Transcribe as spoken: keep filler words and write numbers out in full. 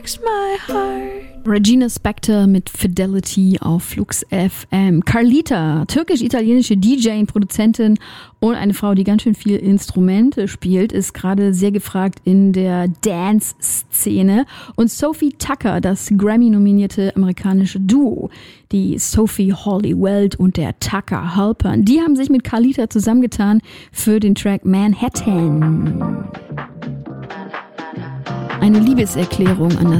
My heart. Regina Spektor mit Fidelity auf Flux F M. Carlita, türkisch-italienische D J und Produzentin und eine Frau, die ganz schön viel Instrumente spielt, ist gerade sehr gefragt in der Dance-Szene. Und Sophie Tucker, das Grammy-nominierte amerikanische Duo, die Sophie Hollywell und der Tucker Halpern, die haben sich mit Carlita zusammengetan für den Track Manhattan. Eine Liebeserklärung an das